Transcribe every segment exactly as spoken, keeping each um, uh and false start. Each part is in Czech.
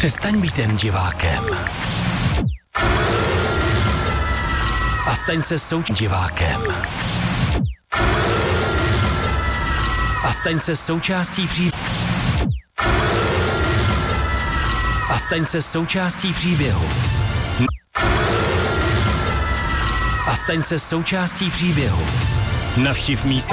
Přestaň být jen divákem. A staň se součástí divákem. A staň se součástí příběhu. A staň se součástí příběhu. A staň se součástí příběhu. Navštiv místo.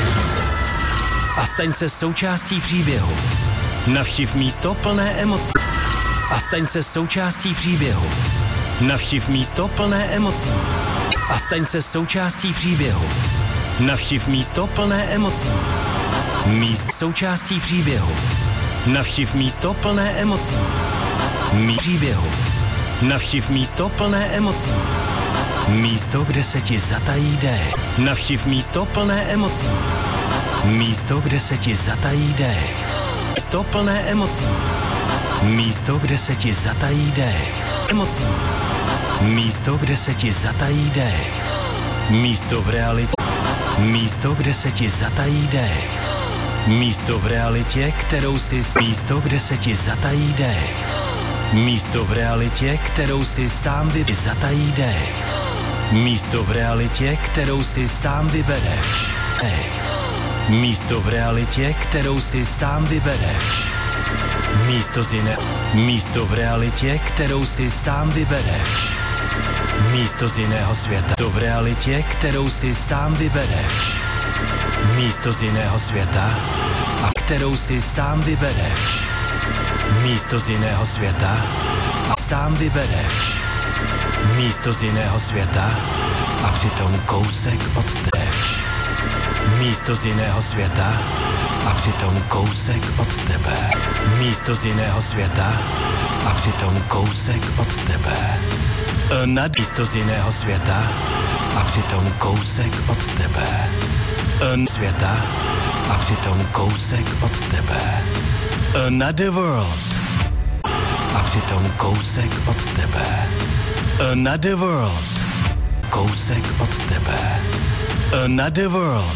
A staň se součástí příběhu. Navštiv místo plné emocí. A staň se součástí příběhu. Navštiv místo plné emocí. A staň se součástí příběhu. Navštiv místo plné emocí. Míst součástí příběhu. Navštiv místo plné emocí. Mí příběhu. Navštiv místo plné emocí. Místo, kde se ti zatají dech. Navštiv místo plné emocí. Místo, kde se ti zatají dech. Místo plné emocí. Místo, kde se ti zatají dech. Emocí. Místo, kde se ti zatají dech. Místo v realitě. Místo, kde se ti zatají dech. Místo v realitě, kterou si... Místo, kde se ti zatají dech. Místo v realitě, kterou si sám vy... Zatají dech. Místo v realitě, kterou si sám vybereš. Dech. Místo v realitě, kterou si sám vybereš. Místo z jiné... Místo v realitě, kterou si sám vybereš. Místo z jiného světa. To v realitě, kterou si sám vybereš. Místo z jiného světa, a kterou si sám vybereš. Místo z jiného světa, a sám vybereš. Místo z jiného světa, a přitom kousek od též. Místo z jiného světa, a přitom kousek od tebe. Místo z jiného světa, a přitom kousek od tebe. Nad místo z jiného světa, a přitom kousek od tebe. Světa, a přitom kousek od tebe. Another world, a přitom kousek od tebe. Another world, kousek od tebe. Another world,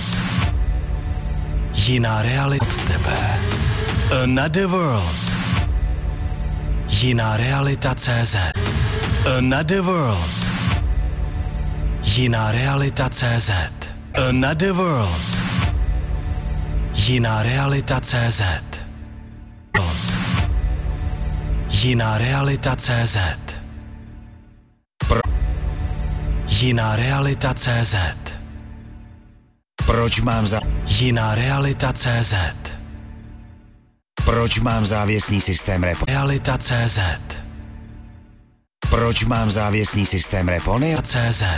jiná realita od tebe. Another world, jiná realita C Z. Another world, jiná realita C Z. Another world, jiná realita C Z. Jiná realita C Z. Pro... Jiná realita C Z. Proč mám za... Jiná realita C Z. Proč mám závěsný systém rep... Realita C Z. Proč mám závěsný systém Reponio? C Z.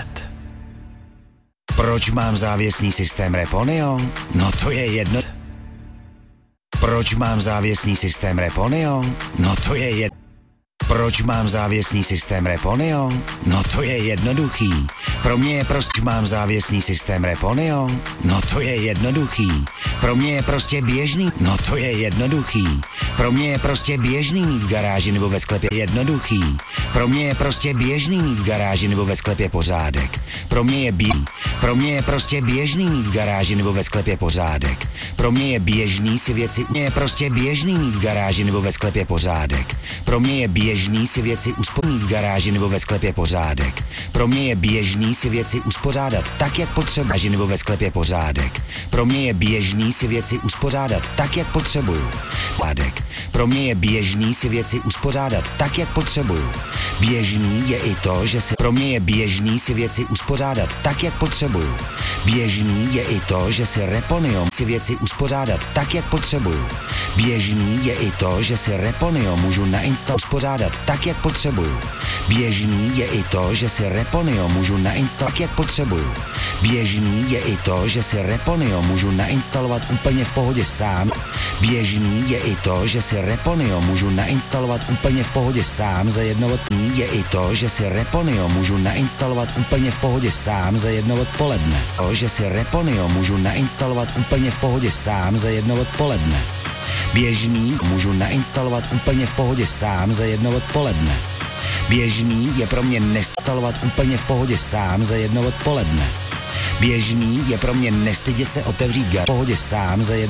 Proč mám závěsný systém Reponio? No to je jedno... Proč mám závěsný systém Reponio? No to je jedno... Proč mám závěsný systém Reponio? No to je jednoduchý. Pro mě je prostě mám závěsný systém Reponio? No to je jednoduchý. Pro mě je prostě běžný. No to je jednoduchý. Pro mě je prostě běžný mít v garáži nebo ve sklepě jednoduchý. Pro mě je prostě běžný mít v garáži nebo ve sklepě pořádek. Pro mě je bě... Pro mě je prostě běžný mít v garáži nebo ve sklepě pořádek. Pro mě je běžný si věci... Mě je prostě běžný mít v garáži nebo ve sklepě pořádek. Pro mě je běžný si věci uspořádat v garáži nebo ve sklepě pořádek. Pro mě je běžný si věci uspořádat tak, jak potřebuji, nebo ve sklepě pořádek. Pro mě je běžný si věci uspořádat tak, jak potřebuju. Pořádek. Pro mě je běžný si věci uspořádat tak, jak potřebuju. Běžný je i to, že se... Pro mě je běžný si věci uspořádat tak, jak potřebuju. Běžný je i to, že si Reponio si věci uspořádat tak, jak potřebuju. Běžný je i to, že si Reponio můžu nainstalovat uspořádat tak, jak potřebuju. Běžný je i to, že si Reponio můžu nainstalovat tak, jak potřebuju. Běžný je i to, že si Reponio můžu nainstalovat úplně v pohodě sám. Běžný je i to, že si Reponio můžu nainstalovat úplně v pohodě sám za jedno odpoledne. Je i to, že si Reponio můžu nainstalovat úplně v pohodě sám za jedno odpoledne. To, že si Reponio můžu nainstalovat úplně v pohodě sám za jedno odpoledne. Běžný můžu nainstalovat úplně v pohodě sám za jedno odpoledne. Běžný je pro mě nainstalovat úplně v pohodě sám za jedno odpoledne. Běžný je pro mě nestydět se otevřít gar v pohodě sám za jedno